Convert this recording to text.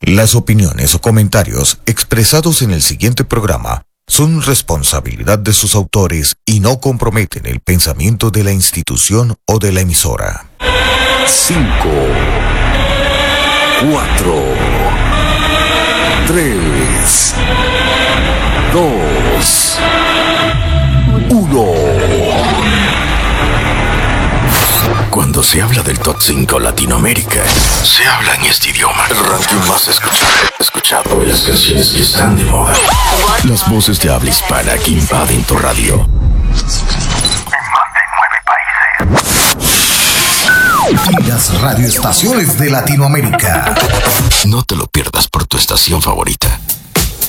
Las opiniones o comentarios expresados en el siguiente programa son responsabilidad de sus autores y no comprometen el pensamiento de la institución o de la emisora. 5, 4, 3, 2, 1. Cuando se habla del Top 5 Latinoamérica, se habla en este idioma. El ranking más escuchado y las canciones que están de moda. Las voces de habla hispana que invaden tu radio. En más de 9 países. Y las radioestaciones de Latinoamérica. No te lo pierdas por tu estación favorita.